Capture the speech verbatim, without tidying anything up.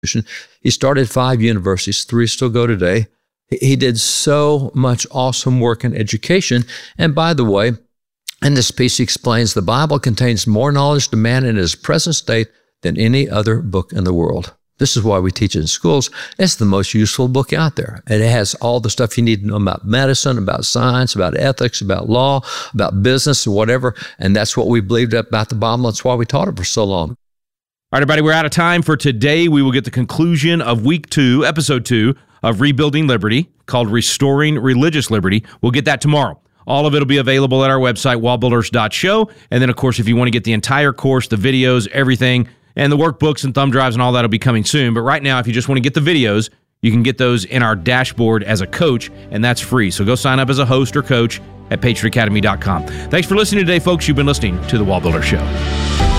He started five universities, three still go today. He did so much awesome work in education. And by the way, in this piece, he explains the Bible contains more knowledge to man in his present state than any other book in the world. This is why we teach it in schools. It's the most useful book out there. And it has all the stuff you need to know about medicine, about science, about ethics, about law, about business, or whatever. And that's what we believed about the Bible. That's why we taught it for so long. All right, everybody, we're out of time for today. We will get the conclusion of week two, episode two of Rebuilding Liberty, called Restoring Religious Liberty. We'll get that tomorrow. All of it will be available at our website, wall builders dot show. And then, of course, if you want to get the entire course, the videos, everything, and the workbooks and thumb drives and all that will be coming soon. But right now, if you just want to get the videos, you can get those in our dashboard as a coach, and that's free. So go sign up as a host or coach at patriot academy dot com. Thanks for listening today, folks. You've been listening to The Wall Builder Show.